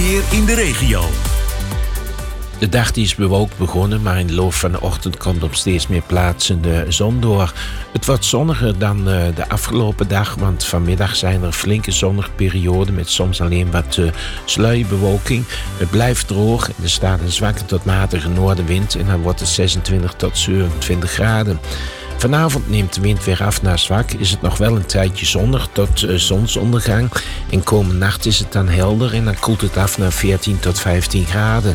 weer in de regio. De dag die is bewolkt begonnen, maar in de loop van de ochtend komt op steeds meer plaatsen de zon door. Het wordt zonniger dan de afgelopen dag, want vanmiddag zijn er flinke zonnige perioden met soms alleen wat sluierbewolking. Het blijft droog en er staat een zwakke tot matige noordenwind en dan wordt het 26 tot 27 graden. Vanavond neemt de wind weer af naar zwak, is het nog wel een tijdje zonnig tot zonsondergang. En komende nacht is het dan helder en dan koelt het af naar 14 tot 15 graden.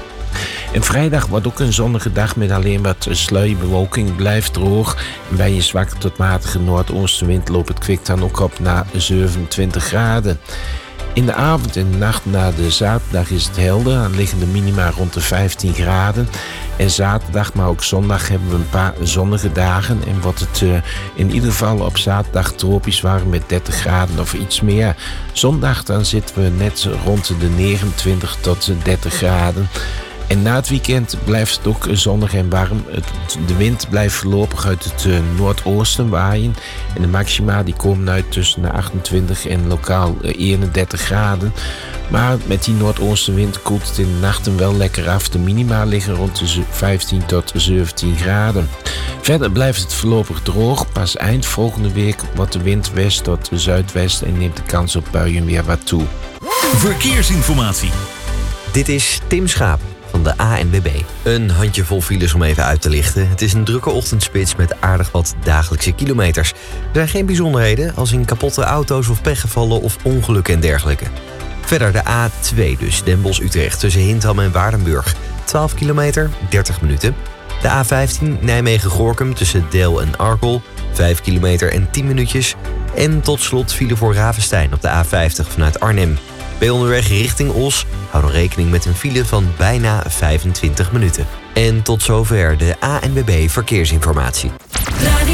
En vrijdag wordt ook een zonnige dag met alleen wat sluierbewolking. Het blijft droog en bij een zwakke tot matige noordoostenwind loopt het kwik dan ook op naar 27 graden. In de avond en de nacht na de zaterdag is het helder. Dan liggen de minima rond de 15 graden. En zaterdag, maar ook zondag hebben we een paar zonnige dagen. En wordt het in ieder geval op zaterdag tropisch warm met 30 graden of iets meer. Zondag dan zitten we net rond de 29 tot 30 graden. En na het weekend blijft het ook zonnig en warm. De wind blijft voorlopig uit het noordoosten waaien. En de maxima die komen uit tussen de 28 en lokaal 31 graden. Maar met die noordoostenwind koelt het in de nachten wel lekker af. De minima liggen rond de 15 tot 17 graden. Verder blijft het voorlopig droog. Pas eind volgende week wordt de wind west tot zuidwest en neemt de kans op buien weer wat toe. Verkeersinformatie. Dit is Tim Schaap van de ANWB. Een handjevol files om even uit te lichten. Het is een drukke ochtendspits met aardig wat dagelijkse kilometers. Er zijn geen bijzonderheden als in kapotte auto's of pechgevallen of ongelukken en dergelijke. Verder de A2 dus, Den Bosch-Utrecht tussen Hintham en Waardenburg. 12 kilometer, 30 minuten. De A15 Nijmegen-Gorinchem tussen Del en Arkel. 5 kilometer en 10 minuutjes. En tot slot file voor Ravenstein op de A50 vanuit Arnhem. Ben je onderweg richting Os, hou dan rekening met een file van bijna 25 minuten. En tot zover de ANWB Verkeersinformatie.